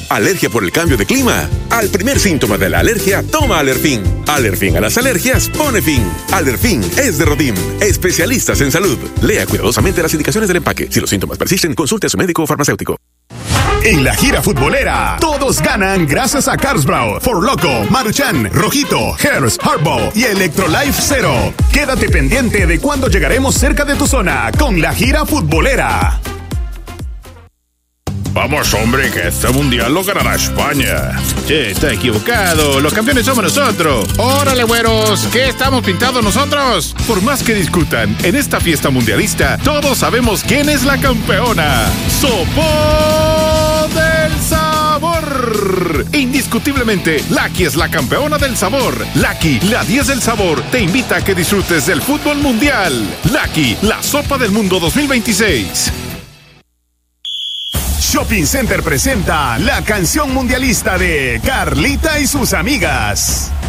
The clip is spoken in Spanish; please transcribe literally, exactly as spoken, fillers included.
¿Alergia por el cambio de clima? Al primer síntoma de la alergia, toma Alerfin. Alerfin a las alergias pone fin. Alerfin es de Rodim, especialistas en salud. Lea cuidadosamente las indicaciones del empaque. Si los síntomas persisten, consulte a su médico o farmacéutico. En la gira futbolera, todos ganan gracias a Carlsberg, For Loco, Maruchan, Rojito, Hearst, Hardball y Electrolife Zero. Quédate pendiente de cuando llegaremos cerca de tu zona con la gira futbolera. Vamos, hombre, que este mundial lo ganará España. Che, está equivocado. Los campeones somos nosotros. Órale, güeros. ¿Qué estamos pintados nosotros? Por más que discutan, en esta fiesta mundialista, todos sabemos quién es la campeona. ¡Sopó del sabor! Indiscutiblemente, Lucky es la campeona del sabor. Lucky, la diez del sabor, te invita a que disfrutes del fútbol mundial. Lucky, la sopa del mundo dos mil veintiséis. Shopping Center presenta la canción mundialista de Carlita y sus amigas.